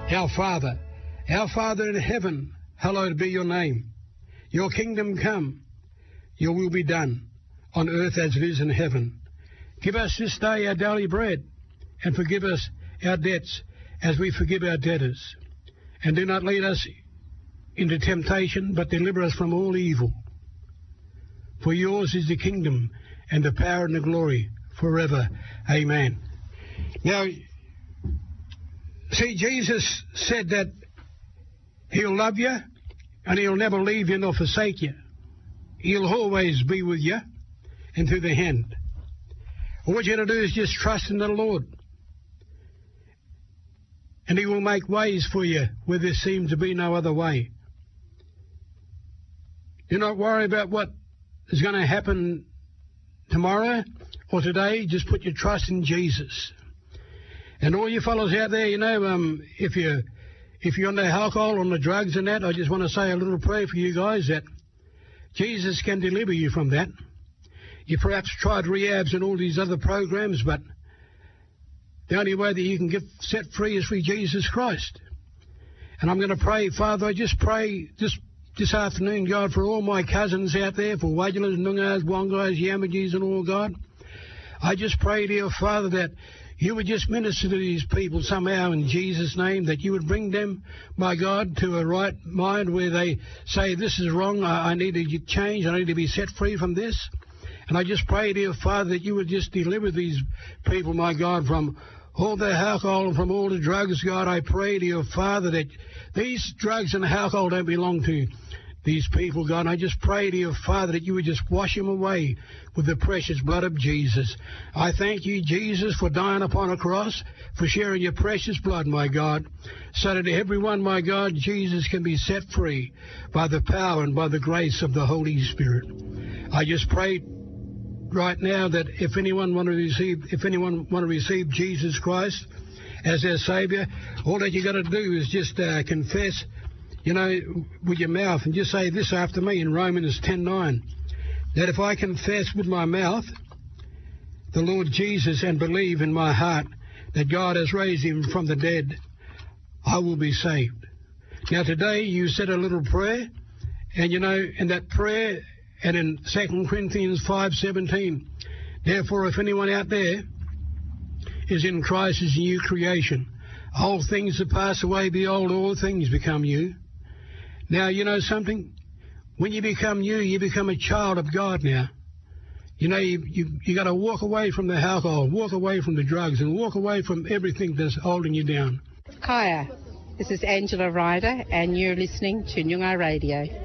Our Father in heaven, hallowed be your name. Your kingdom come, your will be done, on earth as it is in heaven. Give us this day our daily bread, and forgive us our debts as we forgive our debtors. And do not lead us into temptation, but deliver us from all evil. For yours is the kingdom, and the power and the glory, forever. Amen. Now, see, Jesus said that he'll love you, and he'll never leave you nor forsake you. He'll always be with you, and to the end. All you got to do is just trust in the Lord. And he will make ways for you where there seems to be no other way. Do not worry about what is going to happen tomorrow or today. Just put your trust in Jesus. And all you fellows out there, you know, if you're on the alcohol, on the drugs and that, I just want to say a little prayer for you guys that Jesus can deliver you from that. You perhaps tried rehabs and all these other programs, but the only way that you can get set free is through Jesus Christ. And I'm going to pray, Father, I just pray this afternoon, God, for all my cousins out there, for Wadjulas, Noongas, Wongas, Yamajis and all, God. I just pray, dear Father, that you would just minister to these people somehow in Jesus' name, that you would bring them, my God, to a right mind where they say, this is wrong, I need to change, I need to be set free from this. And I just pray, dear Father, that you would just deliver these people, my God, from all the alcohol and from all the drugs, God. I pray, dear Father, that these drugs and alcohol don't belong to these people, God. And I just pray, dear Father, that you would just wash them away with the precious blood of Jesus. I thank you, Jesus, for dying upon a cross, for sharing your precious blood, my God, so that everyone, my God, Jesus, can be set free by the power and by the grace of the Holy Spirit. I just pray right now that if anyone want to receive Jesus Christ as their Savior, all that you got to do is just confess, you know, with your mouth, and just say this after me in Romans 10:9, that if I confess with my mouth the Lord Jesus and believe in my heart that God has raised him from the dead, I will be saved. Now today you said a little prayer, and you know, in that prayer, and in 2 Corinthians 5:17, therefore if anyone out there is in Christ, is a new creation. Old things have passed away, behold, all things become new. Now, you know something? When you become new, you become a child of God now. You know, you got to walk away from the alcohol, walk away from the drugs, and walk away from everything that's holding you down. Kaya, this is Angela Ryder, and you're listening to Noongar Radio.